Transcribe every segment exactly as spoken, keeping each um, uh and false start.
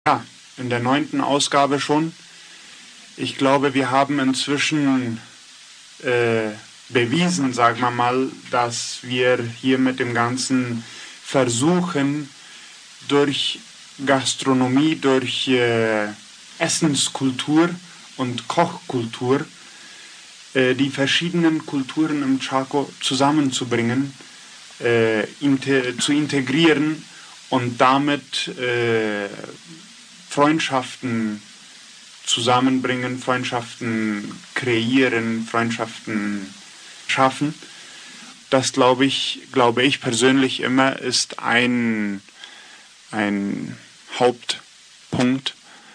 Ja, in der neunten Ausgabe schon. Ich glaube, wir haben inzwischen äh, bewiesen, sagen wir mal, dass wir hier mit dem Ganzen versuchen, durch Gastronomie, durch äh, Essenskultur und Kochkultur äh, die verschiedenen Kulturen im Chaco zusammenzubringen, äh, inte- zu integrieren und damit äh, Freundschaften zusammenbringen, Freundschaften kreieren, Freundschaften schaffen. Das glaube ich, glaube ich persönlich immer, ist ein, ein Hauptpunkt,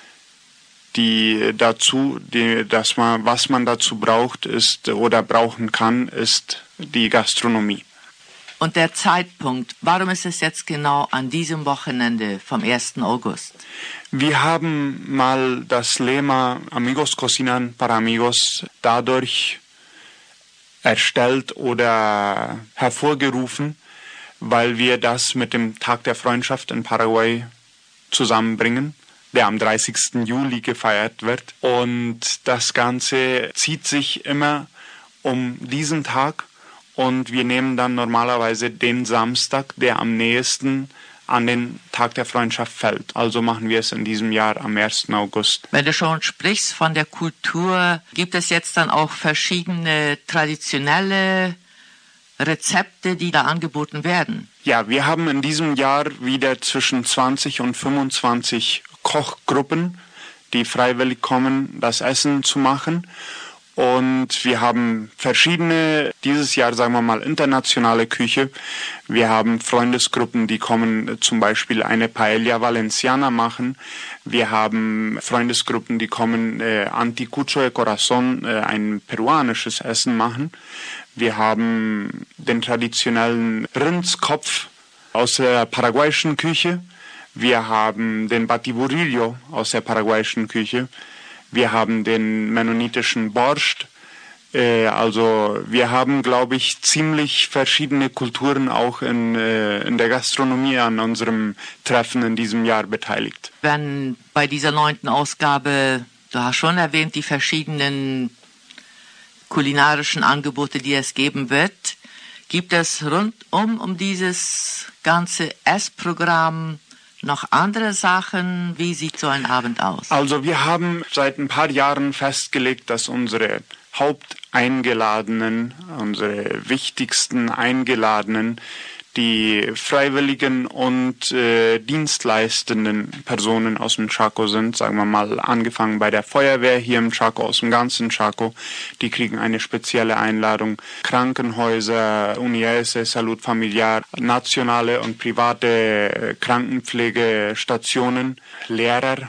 die dazu, die, dass man, was man dazu braucht, ist oder brauchen kann, ist die Gastronomie. Und der Zeitpunkt, warum ist es jetzt genau an diesem Wochenende vom ersten August? Wir haben mal das Lema Amigos Cocinan para Amigos dadurch erstellt oder hervorgerufen, weil wir das mit dem Tag der Freundschaft in Paraguay zusammenbringen, der am dreißigsten Juli gefeiert wird. Und das Ganze zieht sich immer um diesen Tag. Und wir nehmen dann normalerweise den Samstag, der am nächsten an den Tag der Freundschaft fällt. Also machen wir es in diesem Jahr am ersten August. Wenn du schon sprichst von der Kultur, gibt es jetzt dann auch verschiedene traditionelle Rezepte, die da angeboten werden? Ja, wir haben in diesem Jahr wieder zwischen zwanzig und fünfundzwanzig Kochgruppen, die freiwillig kommen, das Essen zu machen. Und wir haben verschiedene, dieses Jahr sagen wir mal internationale Küche. Wir haben Freundesgruppen, die kommen zum Beispiel eine Paella Valenciana machen. Wir haben Freundesgruppen, die kommen äh, Anticucho de Corazón, äh, ein peruanisches Essen machen. Wir haben den traditionellen Rindskopf aus der paraguayischen Küche. Wir haben den Batiburrillo aus der paraguayischen Küche. Wir haben den mennonitischen Borscht. Äh, also wir haben, glaube ich, ziemlich verschiedene Kulturen auch in, äh, in der Gastronomie an unserem Treffen in diesem Jahr beteiligt. Wenn bei dieser neunten Ausgabe, du hast schon erwähnt, die verschiedenen kulinarischen Angebote, die es geben wird, gibt es rundum um dieses ganze Essprogramm noch andere Sachen? Wie sieht so ein Abend aus? Also wir haben seit ein paar Jahren festgelegt, dass unsere Haupteingeladenen, unsere wichtigsten Eingeladenen, die freiwilligen und äh, dienstleistenden Personen aus dem Chaco sind, sagen wir mal, angefangen bei der Feuerwehr hier im Chaco, aus dem ganzen Chaco, die kriegen eine spezielle Einladung. Krankenhäuser, U N I E S, Salud Familiar, nationale und private Krankenpflegestationen, Lehrer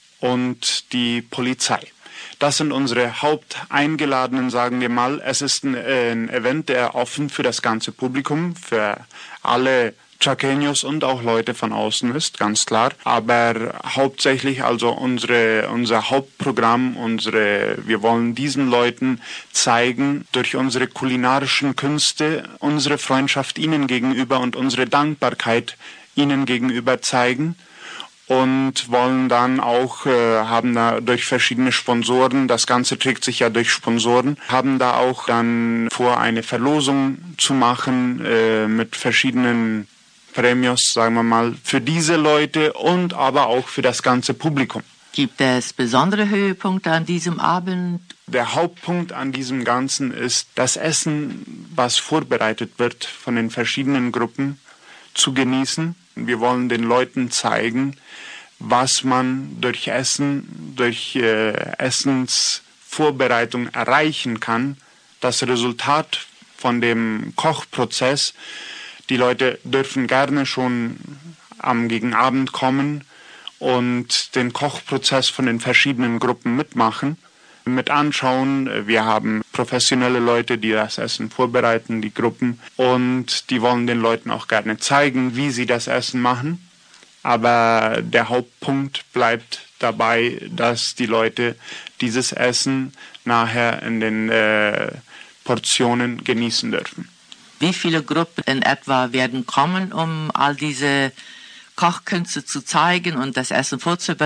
und die Polizei. Das sind unsere Haupteingeladenen, sagen wir mal. Es ist ein, äh, ein Event, der offen für das ganze Publikum, für alle Chaqueños und auch Leute von außen ist, ganz klar. Aber hauptsächlich also unsere, unser Hauptprogramm, unsere, wir wollen diesen Leuten zeigen, durch unsere kulinarischen Künste, unsere Freundschaft ihnen gegenüber und unsere Dankbarkeit ihnen gegenüber zeigen. Und wollen dann auch, äh, haben da durch verschiedene Sponsoren, das Ganze trägt sich ja durch Sponsoren, haben da auch dann vor, eine Verlosung zu machen äh, mit verschiedenen Premios, sagen wir mal, für diese Leute und aber auch für das ganze Publikum. Gibt es besondere Höhepunkte an diesem Abend? Der Hauptpunkt an diesem Ganzen ist das Essen, was vorbereitet wird von den verschiedenen Gruppen, zu genießen. Wir wollen den Leuten zeigen, was man durch Essen, durch äh, Essensvorbereitung erreichen kann. Das Resultat von dem Kochprozess. Die Leute dürfen gerne schon am Gegenabend kommen und den Kochprozess von den verschiedenen Gruppen mitmachen, mit anschauen. Wir haben professionelle Leute, die das Essen vorbereiten, die Gruppen, und die wollen den Leuten auch gerne zeigen, wie sie das Essen machen. Aber der Hauptpunkt bleibt dabei, dass die Leute dieses Essen nachher in den äh, Portionen genießen dürfen. Wie viele Gruppen in etwa werden kommen, um all diese Kochkünste zu zeigen und das Essen vorzubereiten.